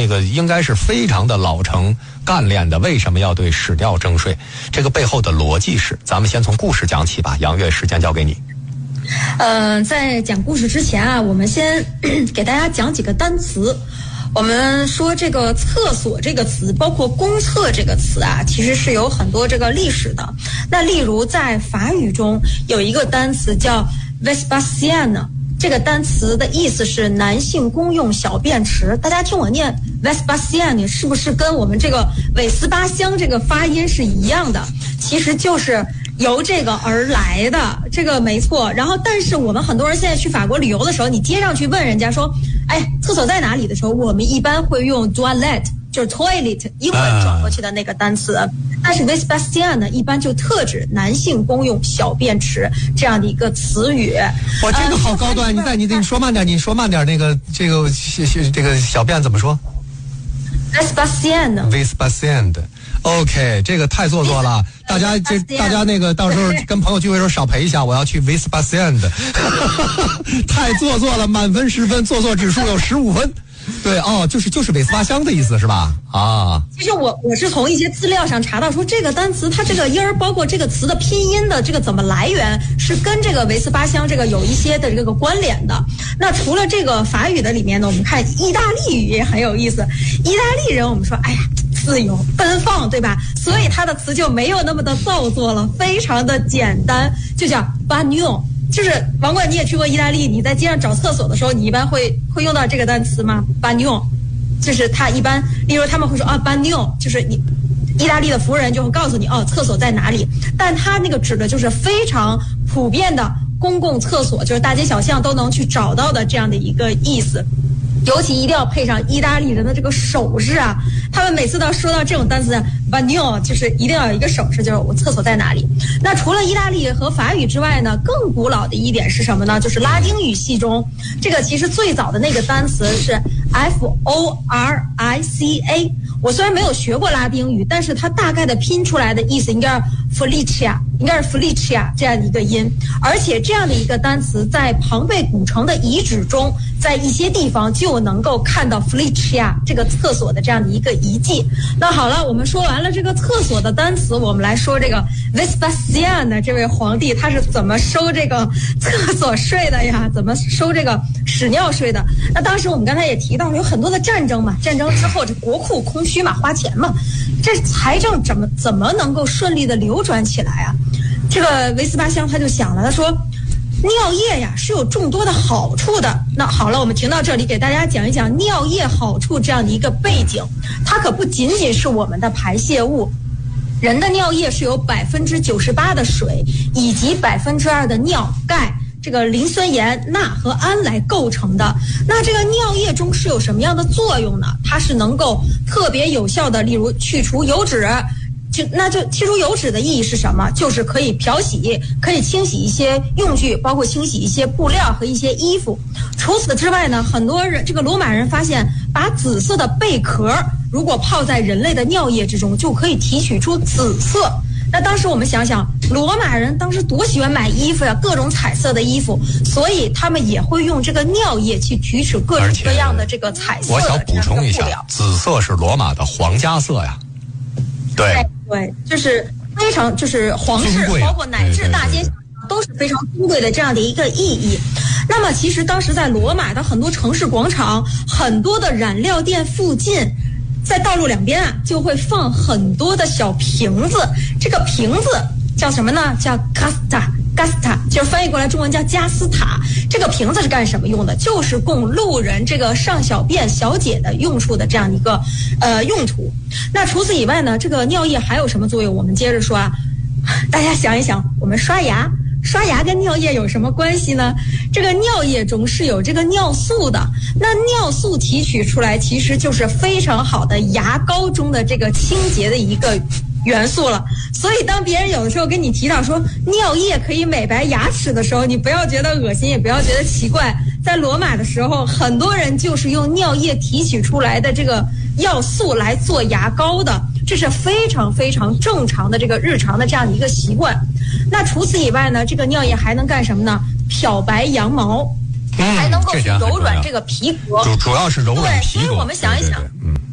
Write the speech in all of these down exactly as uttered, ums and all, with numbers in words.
那个应该是非常的老成干练的，为什么要对史料征税？这个背后的逻辑是，咱们先从故事讲起吧。杨月，时间交给你。 呃，在讲故事之前啊，我们先给大家讲几个单词。我们说这个厕所这个词，包括公厕这个词啊，其实是有很多这个历史的。那例如在法语中有一个单词叫 Vespasienne， 这个单词的意思是男性公用小便池。大家听我念 Vespasienne， 是不是跟我们这个韦斯巴乡这个发音是一样的？其实就是由这个而来的，这个没错。然后，但是我们很多人现在去法国旅游的时候，你接上去问人家说，哎，厕所在哪里的时候，我们一般会用 toilet， 就是 toilet 英文转过去的那个单词。啊、但是 Vespasienne 呢，一般就特指男性公用小便池这样的一个词语。 哇，这个好高端！呃、你再你你说慢点，你说慢点，那个这个这个小便怎么说 ？Vespasienne。 Vespasienne。OK， 这个太做作了，大家这大家那个到时候跟朋友聚会的时候少陪一下，我要去 Vespasienne， 太做作了，满分十分，做作指数有十五分。对哦，就是就是韦斯巴乡的意思是吧？啊， 其实我我是从一些资料上查到说，这个单词它这个音儿，包括这个词的拼音的这个怎么来源，是跟这个韦斯巴乡这个有一些的这个关联的。那除了这个法语的里面呢，我们看意大利语也很有意思。意大利人我们说，哎呀，自由奔放，对吧？所以它的词就没有那么的造作了，非常的简单，就叫 bagno。就是王冠，你也去过意大利，你在街上找厕所的时候，你一般会会用到这个单词吗 bagno， 就是他一般，例如他们会说啊 bagno， 就是你意大利的服务人就会告诉你哦，厕所在哪里，但他那个指的就是非常普遍的公共厕所，就是大街小巷都能去找到的这样的一个意思。尤其一定要配上意大利人的这个手势啊，他们每次都说到这种单词 bagno， 就是一定要有一个手势，就是我厕所在哪里。那除了意大利和法语之外呢，更古老的一点是什么呢？就是拉丁语系中，这个其实最早的那个单词是 F O R I C A。我虽然没有学过拉丁语，但是它大概的拼出来的意思应该是 Felicia， 应该是 Felicia 这样的一个音。而且这样的一个单词在庞贝古城的遗址中，在一些地方就能够看到 Felicia 这个厕所的这样的一个遗迹。那好了，我们说完了这个厕所的单词，我们来说这个 Vespasienne 这位皇帝他是怎么收这个厕所税的呀？怎么收这个屎尿税的？那当时我们刚才也提到有很多的战争嘛，战争之后这国库空虚嘛，花钱嘛，这财政怎么怎么能够顺利的流转起来啊？这个维斯巴乡他就想了，他说尿液呀是有众多的好处的。那好了，我们停到这里，给大家讲一讲尿液好处这样的一个背景。它可不仅仅是我们的排泄物，人的尿液是由百分之九十八的水以及百分之二的尿、钙、这个磷酸盐、钠和氨来构成的。那这个尿液中是有什么样的作用呢？它是能够特别有效的，例如去除油脂。就那就去除油脂的意义是什么？就是可以漂洗，可以清洗一些用具，包括清洗一些布料和一些衣服。除此之外呢，很多人这个罗马人发现，把紫色的贝壳如果泡在人类的尿液之中，就可以提取出紫色。那当时我们想想，罗马人当时多喜欢买衣服呀，各种彩色的衣服，所以他们也会用这个尿液去提取各种各样的这个彩色的。 我想补充一下，紫色是罗马的皇家色呀。对对，就是非常就是皇室，包括乃至大街小巷都是非常尊贵的这样的一个意义。那么其实当时在罗马的很多城市广场，很多的染料店附近，在道路两边啊就会放很多的小瓶子，这个瓶子叫什么呢？叫 casta。Gasta 就是翻译过来中文叫加斯塔。这个瓶子是干什么用的？就是供路人这个上小便小解的用处的这样一个呃用途。那除此以外呢，这个尿液还有什么作用？我们接着说啊，大家想一想，我们刷牙，刷牙跟尿液有什么关系呢？这个尿液中是有这个尿素的，那尿素提取出来其实就是非常好的牙膏中的这个清洁的一个元素了。所以当别人有的时候跟你提到说尿液可以美白牙齿的时候，你不要觉得恶心，也不要觉得奇怪。在罗马的时候，很多人就是用尿液提取出来的这个药素来做牙膏的，这是非常非常正常的这个日常的这样的一个习惯。那除此以外呢，这个尿液还能干什么呢？漂白羊毛， 嗯、 还能够去柔软这个皮革， 主主要是柔软皮革。 对，所以我们想一想， 对对对嗯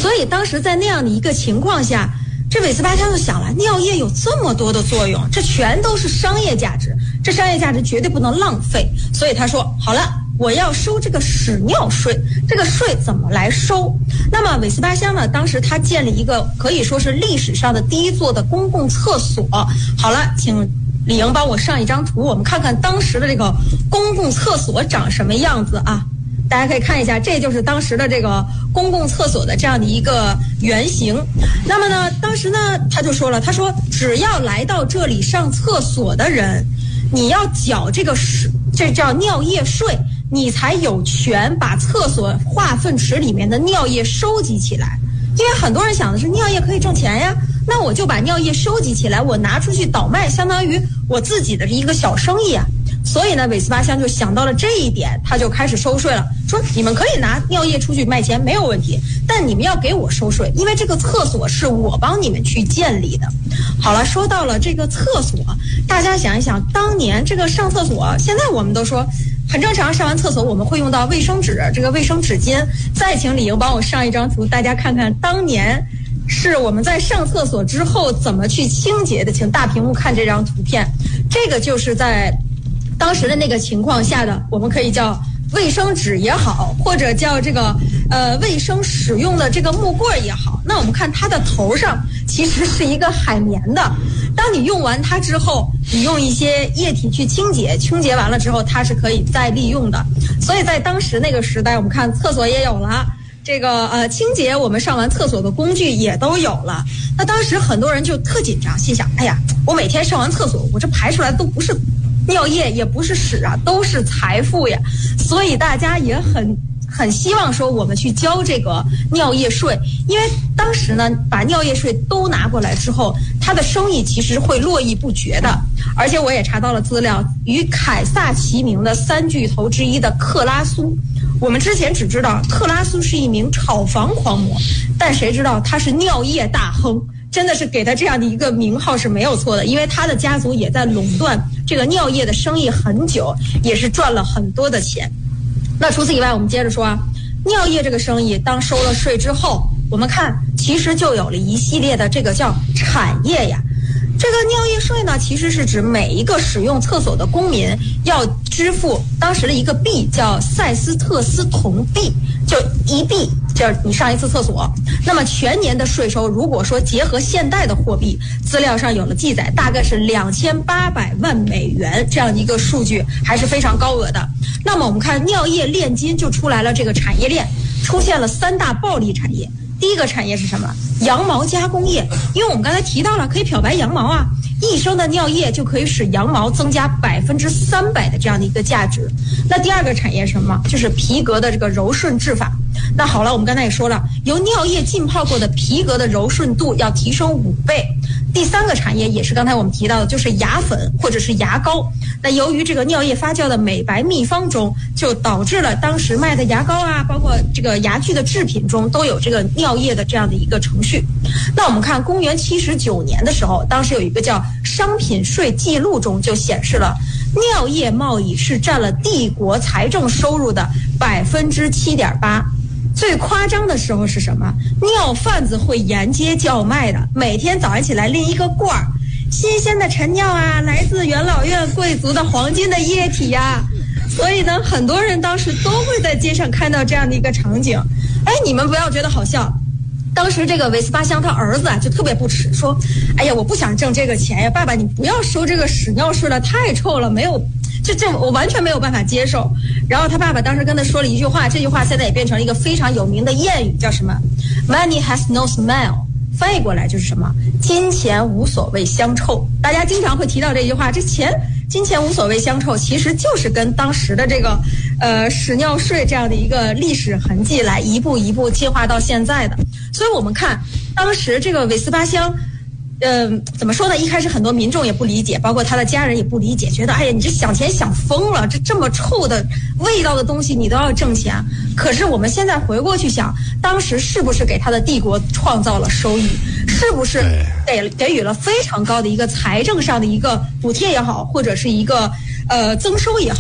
所以当时在那样的一个情况下，这韦斯巴乡就想了，尿液有这么多的作用，这全都是商业价值，这商业价值绝对不能浪费。所以他说好了，我要收这个屎尿税，这个税怎么来收？那么韦斯巴乡呢，当时他建立一个可以说是历史上的第一座的公共厕所。好了，请李莹帮我上一张图，我们看看当时的这个公共厕所长什么样子啊。大家可以看一下，这就是当时的这个公共厕所的这样的一个原型。那么呢，当时呢他就说了，他说只要来到这里上厕所的人，你要缴这个屎，这叫尿液税，你才有权把厕所化粪池里面的尿液收集起来。因为很多人想的是尿液可以挣钱呀，那我就把尿液收集起来，我拿出去倒卖，相当于我自己的一个小生意啊。所以呢，韦斯巴乡就想到了这一点，他就开始收税了，说你们可以拿尿液出去卖钱没有问题，但你们要给我收税，因为这个厕所是我帮你们去建立的。好了，说到了这个厕所，大家想一想，当年这个上厕所，现在我们都说很正常，上完厕所我们会用到卫生纸，这个卫生纸巾。再请李莹帮我上一张图，大家看看当年是我们在上厕所之后怎么去清洁的。请大屏幕看这张图片，这个就是在当时的那个情况下的，我们可以叫卫生纸也好，或者叫这个呃卫生使用的这个木棍也好。那我们看它的头上其实是一个海绵的，当你用完它之后，你用一些液体去清洁，清洁完了之后它是可以再利用的。所以在当时那个时代，我们看厕所也有了，这个呃清洁我们上完厕所的工具也都有了。那当时很多人就特紧张，心想，哎呀，我每天上完厕所，我这排出来的都不是尿液，也不是屎啊，都是财富呀。所以大家也很很希望说我们去交这个尿液税，因为当时呢把尿液税都拿过来之后，他的生意其实会络绎不绝的。而且我也查到了资料，与凯撒齐名的三巨头之一的克拉苏，我们之前只知道克拉苏是一名炒房狂魔，但谁知道他是尿液大亨，真的是给他这样的一个名号是没有错的，因为他的家族也在垄断这个尿液的生意很久，也是赚了很多的钱。那除此以外，我们接着说啊，尿液这个生意当收了税之后，我们看其实就有了一系列的这个叫产业呀。这个尿液税呢，其实是指每一个使用厕所的公民要支付当时的一个币，叫塞斯特斯铜币，就一币，就是你上一次厕所。那么全年的税收，如果说结合现代的货币，资料上有了记载，大概是两千八百万美元，这样一个数据还是非常高额的。那么我们看尿液炼金就出来了这个产业链，出现了三大暴利产业。第一个产业是什么？羊毛加工业，因为我们刚才提到了可以漂白羊毛啊，一升的尿液就可以使羊毛增加百分之三百的这样的一个价值。那第二个产业是什么？就是皮革的这个柔顺制法。那好了，我们刚才也说了，由尿液浸泡过的皮革的柔顺度要提升五倍。第三个产业也是刚才我们提到的，就是牙粉或者是牙膏。那由于这个尿液发酵的美白秘方中，就导致了当时卖的牙膏啊，包括这个牙具的制品中都有这个尿液的这样的一个程序。那我们看公元七十九年的时候，当时有一个叫商品税记录中就显示了，尿液贸易是占了帝国财政收入的百分之七点八。最夸张的时候是什么？尿贩子会沿街叫卖的，每天早上起来拎一个罐儿，新鲜的陈尿啊，来自元老院贵族的黄金的液体呀、啊。所以呢，很多人当时都会在街上看到这样的一个场景。哎，你们不要觉得好笑。当时这个韦斯巴乡他儿子啊就特别不耻，说：“哎呀，我不想挣这个钱呀，爸爸你不要收这个屎尿税了，太臭了，没有。”这这我完全没有办法接受。然后他爸爸当时跟他说了一句话，这句话现在也变成了一个非常有名的谚语，叫什么 ？Money has no smell。翻译过来就是什么？金钱无所谓香臭。大家经常会提到这句话，这钱金钱无所谓香臭，其实就是跟当时的这个呃屎尿税这样的一个历史痕迹来一步一步进化到现在的。所以我们看当时这个韦斯巴乡。呃，怎么说呢？一开始很多民众也不理解，包括他的家人也不理解，觉得哎呀，你这想钱想疯了，这这么臭的味道的东西你都要挣钱。可是我们现在回过去想，当时是不是给他的帝国创造了收益？是不是给给予了非常高的一个财政上的一个补贴也好，或者是一个呃增收也好？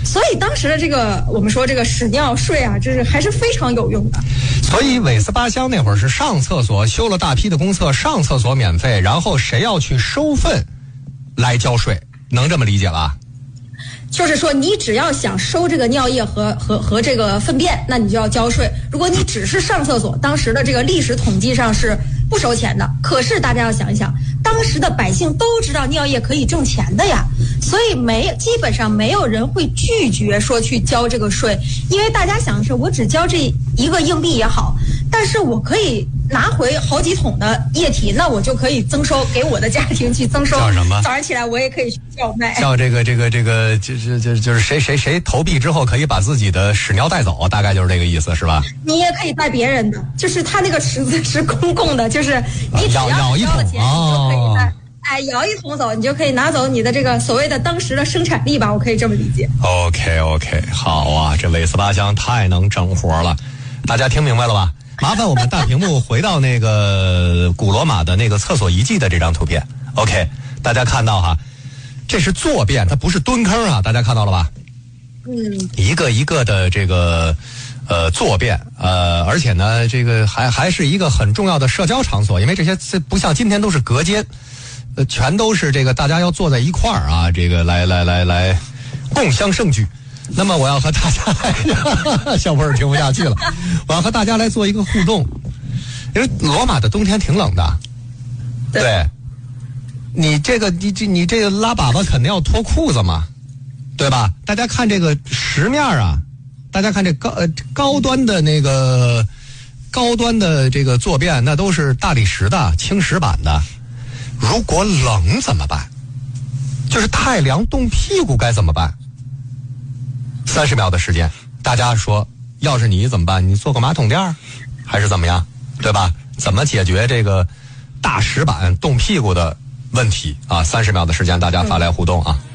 所以当时的这个我们说这个屎尿税啊，这是还是非常有用的。 所以韦斯巴乡那会儿是上厕所修了大批的公厕，上厕所免费，然后谁要去收粪来交税，能这么理解吧？ 就是说，你只要想收这个尿液和和和这个粪便，那你就要交税。如果你只是上厕所，当时的这个历史统计上是不收钱的。可是大家要想一想，当时的百姓都知道尿液可以挣钱的呀，所以没基本上没有人会拒绝说去交这个税，因为大家想的是，我只交这一个硬币也好，但是我可以拿回好几桶的液体，那我就可以增收给我的家庭去增收。 叫什么？ 早上起来我也可以去叫卖。 叫这个这个这个就是就是就是谁谁谁投币之后可以把自己的屎尿带走，大概就是这个意思，是吧？ 你也可以带别人的，就是他那个池子是公共的，就是你只要交了钱，你就可以带。哎，舀一桶走，你就可以拿走你的这个所谓的当时的生产力吧，我可以这么理解。 OK OK， 好啊，这韦斯巴乡太能整活了，大家听明白了吧？麻烦我们大屏幕回到那个古罗马的那个厕所遗迹的这张图片。OK， 大家看到哈，这是坐便，它不是蹲坑啊，大家看到了吧？ 嗯， 一个一个的这个呃坐便，呃，而且呢，这个还还是一个很重要的社交场所，因为这些这不像今天都是隔间。呃，全都是这个大家要坐在一块儿啊，这个来来来来共襄盛举。那么我要和大家来，小朋友听不下去了，我要和大家来做一个互动，因为罗马的冬天挺冷的，对，对你这个你这你这个拉粑粑肯定要脱裤子嘛，对吧？大家看这个石面啊，大家看这高呃高端的那个高端的这个坐便，那都是大理石的青石板的。如果冷怎么办？就是太凉冻屁股该怎么办？三十秒的时间，大家说，要是你怎么办？你做个马桶垫儿，还是怎么样？对吧？怎么解决这个大石板冻屁股的问题啊？三十秒的时间，大家发来互动啊！